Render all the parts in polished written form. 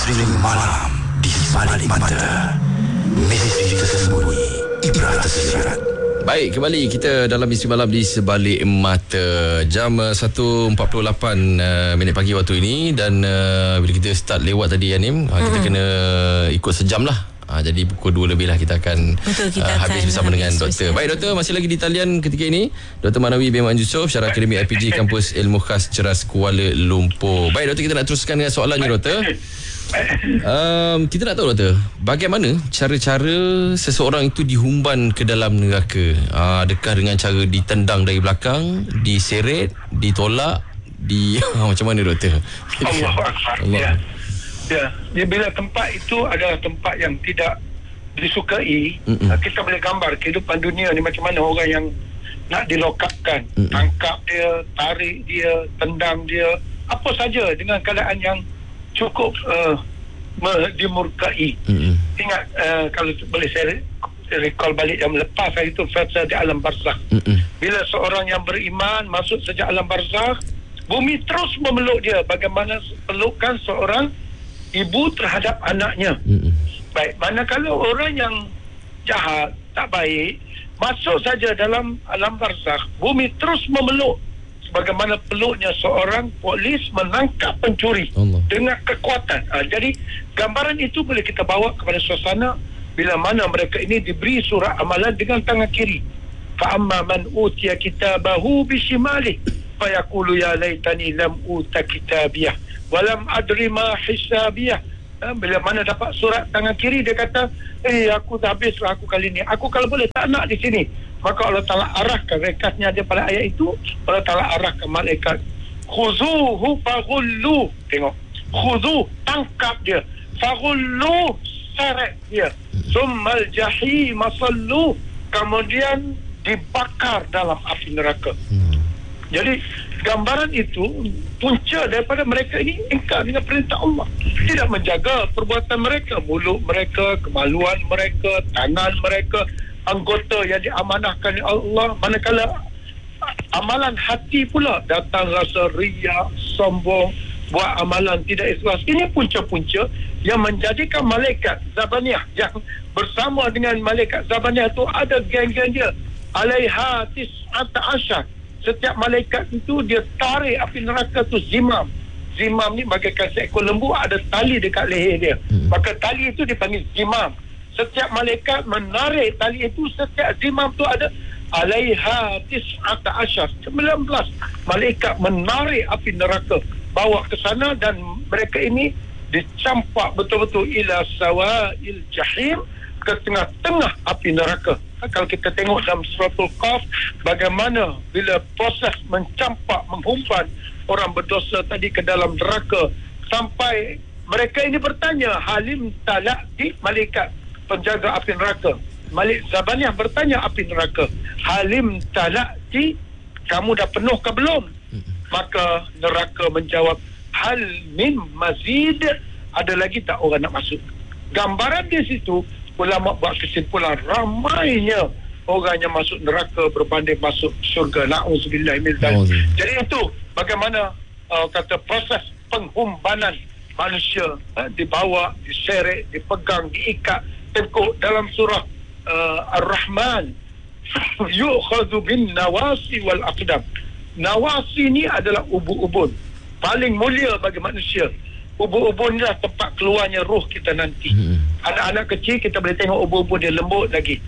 Misteri malam di sebalik mata. Misteri tersembunyi, ibrah tersirat. Baik, kembali kita dalam Misteri Malam di Sebalik Mata. Jam 1.48 minit pagi waktu ini. Dan bila kita start lewat tadi Yanim, kita kena ikut sejam lah. Jadi pukul 2 lebih lah kita akan habis bersama dengan doktor. Baik doktor, masih lagi di talian ketika ini Dr. Manawi bin Mat Yusof, Syarah Akademik IPG Kampus Ilmu Khas Ceras Kuala Lumpur. Baik doktor, kita nak teruskan dengan soalannya doktor. Kita nak tahu doktor, bagaimana cara-cara seseorang itu dihumban ke dalam neraka? Adakah dengan cara ditendang dari belakang, diseret, ditolak, macam mana doktor? Allah. Ya, bila tempat itu adalah tempat yang tidak disukai, kita boleh gambar kehidupan dunia ni macam mana orang yang nak dilokapkan, tangkap dia, tarik dia, tendang dia, apa saja dengan keadaan yang cukup dimurkai. Ingat kalau boleh saya recall balik yang lepas hari itu, fasa di alam barzakh. Bila seorang yang beriman masuk sejak alam barzakh, bumi terus memeluk dia bagaimana pelukan seorang ibu terhadap anaknya. Baik, manakala orang yang jahat, tak baik, masuk saja dalam alam barzakh, bumi terus memeluk sebagaimana peluknya seorang polis menangkap pencuri dengan kekuatan. Jadi gambaran itu boleh kita bawa kepada suasana bila mana mereka ini diberi surat amalan dengan tangan kiri. Fa amma man utiya kitabahu bishimalihi fa yaqulu ya laitani lam uta kitabiyah wa lam adri ma hisabiyah. Bila mana dapat surat tangan kiri, dia kata, aku dah habislah aku kali ni. Aku kalau boleh tak nak di sini. Maka Allah Ta'ala arahkan, rekasnya dia pada ayat itu, Allah Ta'ala arahkan malaikat, khuzuhu faghullu. Tengok, khuzuh, tangkap dia, faghullu, seret dia, summal jahima sallu, kemudian dibakar dalam api neraka. Jadi gambaran itu punca daripada mereka ini ingkar dengan perintah Allah, tidak menjaga perbuatan mereka, mulut mereka, kemaluan mereka, tangan mereka, anggota yang diamanahkan oleh Allah. Manakala amalan hati pula datang rasa riak, sombong, buat amalan tidak ikhlas. Ini punca-punca yang menjadikan malaikat Zabaniyah yang bersama dengan malaikat Zabaniyah itu ada geng-geng dia, alaiha tis'ata asyar. Setiap malaikat itu dia tarik api neraka tu zimam. Zimam ni bagaikan seekor lembu, ada tali dekat leher dia. Maka tali itu dipanggil zimam. Setiap malaikat menarik tali itu, setiap zimam tu ada alaiha tis'ata asyar, 19 malaikat menarik api neraka, bawa ke sana, dan mereka ini dicampak betul-betul ila sawa'il jahim, ke tengah-tengah api neraka. Kalau kita tengok dalam suratul Qaf, bagaimana bila proses mencampak, menghumban orang berdosa tadi ke dalam neraka, sampai mereka ini bertanya, halim talaqti, malaikat penjaga api neraka, Malik Zabaniyah bertanya api neraka, halim talaqti, kamu dah penuh ke belum? Maka neraka menjawab, hal min mazid, ada lagi tak orang nak masuk? Gambaran di situ ulama buat kesimpulan, ramainya orang yang masuk neraka berbanding masuk syurga. Na'udzubillah min dzalik. Jadi itu bagaimana kata proses penghumbanan manusia, dibawa, diseret, dipegang, diikat, tengkuk. Dalam surah Ar-Rahman, yu'khadhu bin nawasi wal aqdam. Nawasi ni adalah ubun-ubun paling mulia bagi manusia. Ubun-ubun inilah tempat keluarnya roh kita nanti. Anak-anak kecil kita boleh tengok ubun-ubun dia lembut lagi.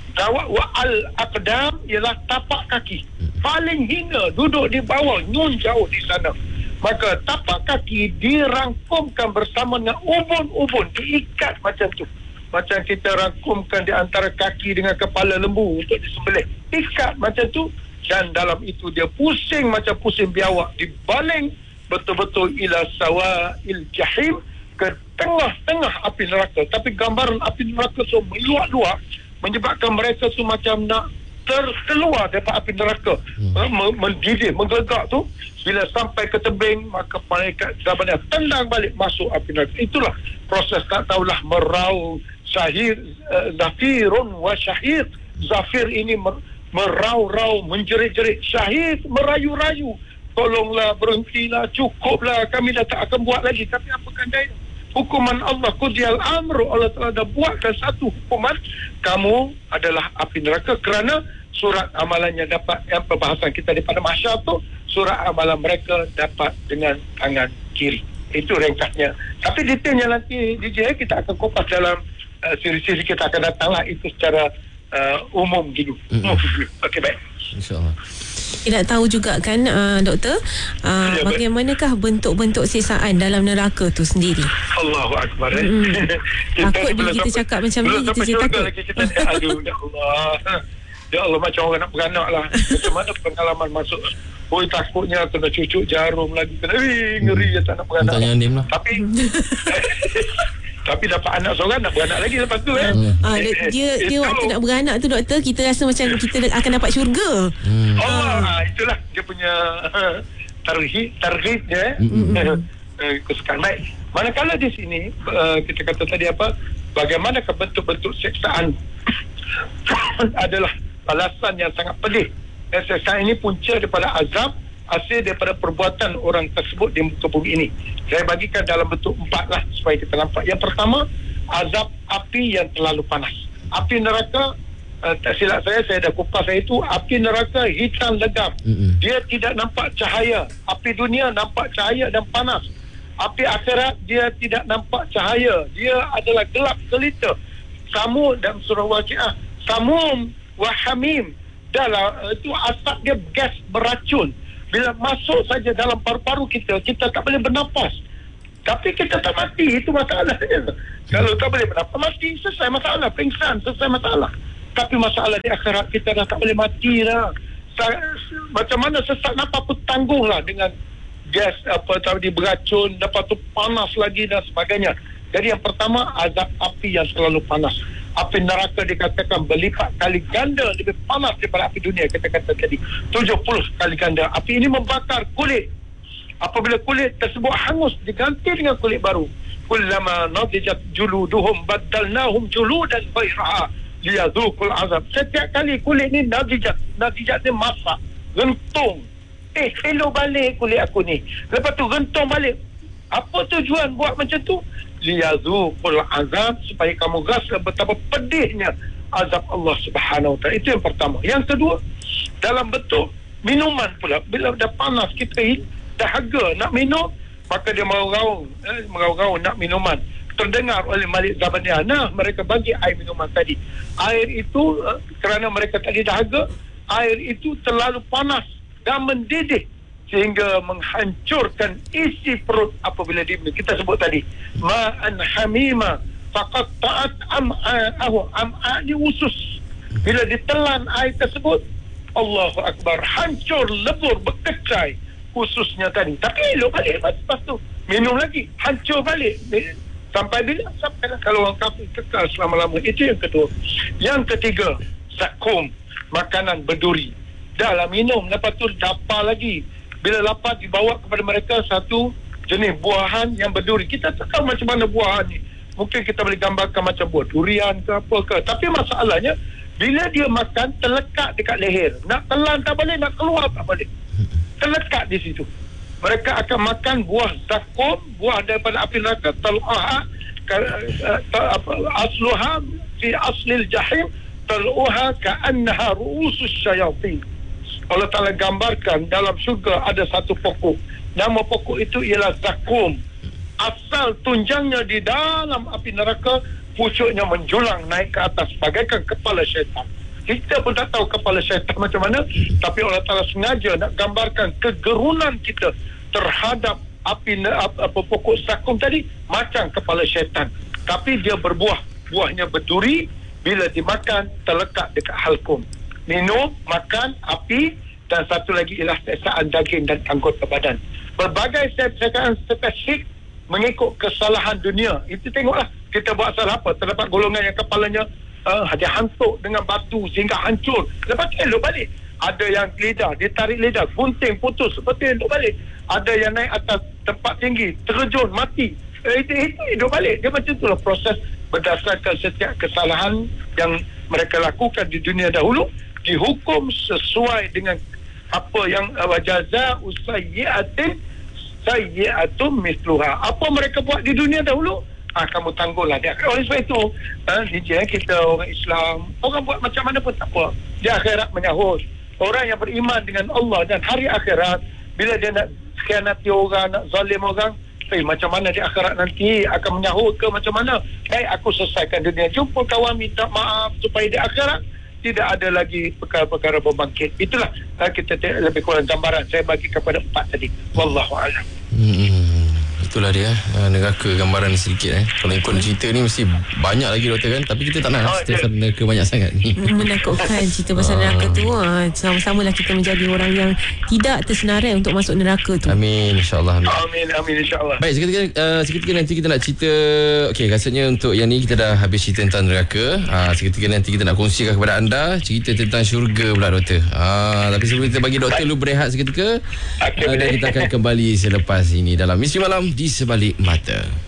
Wa al-aqdam ialah tapak kaki, paling hina, duduk di bawah, nun jauh di sana. Maka tapak kaki dirangkumkan bersama dengan ubun-ubun, diikat macam tu. Macam kita rangkumkan di antara kaki dengan kepala lembu untuk disembelih, ikat macam tu. Dan dalam itu dia pusing macam pusing biawak, dibaling betul-betul ila sawa'il jahim, ke tengah-tengah api neraka. Tapi gambaran api neraka tu meluak-luak, menyebabkan mereka tu macam nak terkeluar daripada api neraka, mendidih, menggelegak tu. Bila sampai ke tebing, maka malaikat Zabaniyah tendang balik masuk api neraka. Itulah proses, tak tahulah merau syahir, zafirun wa syahir. Zafir ini merau-rau, menjerit-jerit. Syahid merayu-rayu, tolonglah, berhentilah, cukuplah, kami dah tak akan buat lagi. Tapi apa daya? hukuman Allah, qudiyal amru, Allah telah dah buatkan satu hukuman, kamu adalah api neraka kerana surat amalannya dapat, yang perbahasan kita daripada mahsyar tu, surat amalan mereka dapat dengan tangan kiri. Itu ringkasnya. Tapi detailnya nanti DJ kita akan kupas dalam siri-siri kita akan datanglah, itu secara umum dulu. Okey, baik. InsyaAllah. Kita nak tahu juga kan doktor, bagaimanakah bentuk-bentuk siksaan dalam neraka tu sendiri? Allahu Akbar. Takut bila kita cakap macam ni, kita takut lagi kita aduh, ya Allah. Ya Allah, macam orang nak beranak lah. Macam mana pengalaman masuk, takutnya kena cucuk jarum lagi, kena ngeri je tak nak beranak. Tanya Anim lah. Tapi dapat anak seorang, nak beranak lagi lepas tu dia waktu nak beranak tu doktor, kita rasa macam kita akan dapat syurga. Itulah dia punya targhib dia. Kesukaan. Baik, manakala di sini kita kata tadi bagaimana bentuk-bentuk siksaan adalah balasan yang sangat pedih. Siksaan ini punca daripada azab hasil daripada perbuatan orang tersebut di muka bumi ini. Saya bagikan dalam bentuk 4 lah supaya kita nampak. Yang pertama, azab api yang terlalu panas. Api neraka, tak silap saya dah kupas itu, api neraka hitam legam. Dia tidak nampak cahaya. Api dunia nampak cahaya dan panas. Api akhirat dia tidak nampak cahaya. Dia adalah gelap gelita. Samum dalam surah Waqiah, samum wa hamim. Itu asap dia gas beracun. Bila masuk saja dalam paru-paru kita tak boleh bernafas. Tapi kita tak mati, itu masalahnya. Kalau tak boleh bernafas, mati, selesai masalah. Pingsan, selesai masalah. Tapi masalah di akhirat, kita dah tak boleh mati lah. Macam mana sesak nafas pun tanggung lah dengan gas tadi beracun, lepas tu panas lagi dan sebagainya. Jadi yang pertama, azab api yang selalu panas. Api neraka dikatakan berlipat kali ganda lebih panas daripada api dunia. Kita kata tadi 70 kali ganda. Api ini membakar kulit. Apabila kulit tersebut hangus, diganti dengan kulit baru. Kullama nadijat juluduhum baddalnahum juludan ghairaha liyadhuqul azab. Setiap kali kulit ni nadijat ni masak, gentung. Hello balik kulit aku ni. Lepas tu gentung balik. Apa tujuan buat macam tu? Liyadhuqul azab, supaya kamu rasa betapa pedihnya azab Allah Subhanahu Wa Taala. Itu yang pertama. Yang kedua, dalam bentuk minuman pula. Bila dah panas, kita dahaga nak minum, maka dia meraung-raung nak minuman. Terdengar oleh Malik Zabaniyah, mereka bagi air minuman tadi. Air itu kerana mereka tadi dahaga, air itu terlalu panas dan mendidih sehingga menghancurkan isi perut apabila diminum. Kita sebut tadi ma'an hamima faqad ta'at am'a ni usus. Bila ditelan air tersebut, Allahu Akbar, hancur, lebur, berkecai ususnya tadi. Tapi elok balik lepas tu minum lagi, hancur balik. Sampai bila? Sampai kalau orang kafir kekal selama-lama. Itu yang kedua. Yang ketiga, zakum, makanan berduri. Dah lah minum, lepas tu lapar lagi. Bila lapar, dibawa kepada mereka satu jenis buahan yang berduri. Kita tak tahu macam mana buahan ni. Mungkin kita boleh gambarkan macam buah durian ke apa ke. Tapi masalahnya, bila dia makan, terlekat dekat leher. Nak telan tak boleh, nak keluar tak boleh. Terlekat di situ. Mereka akan makan buah zakum, buah daripada api neraka. Asluha fi aslil jahim, tal'uha ka'annaha ru'usus syayatin. Allah Ta'ala gambarkan dalam syurga ada satu pokok. Nama pokok itu ialah zakum. Asal tunjangnya di dalam api neraka, pucuknya menjulang naik ke atas bagaikan kepala syaitan. Kita pun tak tahu kepala syaitan macam mana, tapi Allah Ta'ala sengaja nak gambarkan kegerunan kita terhadap api pokok zakum tadi macam kepala syaitan. Tapi dia berbuah, buahnya berduri. Bila dimakan, terlekat dekat halkum. Minum, makan, api, dan satu lagi ialah siksaan daging dan anggota badan. Berbagai siksaan spesifik mengikut kesalahan dunia. Itu tengoklah, kita buat salah apa. Terdapat golongan yang kepalanya dia hantuk dengan batu sehingga hancur. Lepas tu elok balik. Ada yang lidah, ditarik lidah, gunting, putus. Lepas tu elok balik. Ada yang naik atas tempat tinggi, terjun, mati. Itu hidup balik. Dia macam itulah proses berdasarkan setiap kesalahan yang mereka lakukan di dunia dahulu, dihukum sesuai dengan apa yang wajaza'u sayyi'atin sayyi'atum misluha. Apa mereka buat di dunia dahulu, kamu tangguhlah dia. Oleh sebab itu kita orang Islam, orang buat macam mana pun tak apa, di akhirat menyahut. Orang yang beriman dengan Allah dan hari akhirat, bila dia nak khianati orang, nak zalim orang, macam mana di akhirat nanti akan menyahut ke macam mana? Baik, aku selesaikan dunia, jumpa kawan, minta maaf, supaya di akhirat tidak ada lagi perkara-perkara berbangkit. Itulah kita lebih kurang gambaran saya bagi kepada 4 tadi. Wallahu a'lam. Itulah dia, neraka gambaran sedikit. Kalau ikut cerita ni mesti banyak lagi doktor kan, tapi kita tak nak cerita pasal neraka banyak sangat. Menakutkan cerita pasal neraka tu. Sama-samalah kita menjadi orang yang tidak tersenarai untuk masuk neraka tu. Amin, insyaAllah. Amin insyaAllah. Baik, seketika nanti kita nak cerita. Okey, rasanya untuk yang ni kita dah habis cerita tentang neraka. Seketika nanti kita nak kongsikan kepada anda cerita tentang syurga pula doktor. Tapi sebelum kita bagi doktor lu berehat seketika, dan kita akan kembali selepas ini dalam Misteri Malam di Sebalik Mata.